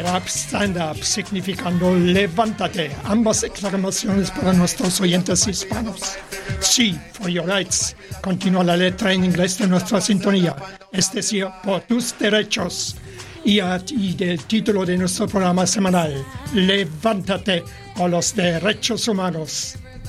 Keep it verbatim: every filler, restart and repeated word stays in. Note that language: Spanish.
up, stand up, significando levántate. Ambas exclamaciones para nuestros oyentes hispanos. Sí, for your rights. Continúa la letra en inglés de nuestra sintonía. Es decir, por tus derechos. Y, a, y del título de nuestro programa semanal, Levántate por los derechos humanos.